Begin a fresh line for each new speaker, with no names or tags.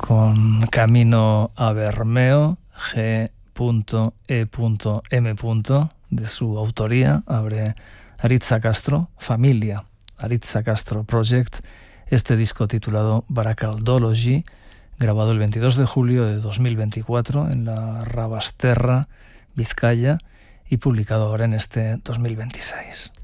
con Camino a Bermeo, G.E.M. de su autoría, abre Aritza Castro, Familia, Aritza Castro Project, este disco titulado Baracaldology, grabado el 22 de julio de 2024 en la Rabasterra, Vizcaya, y publicado ahora en este 2026.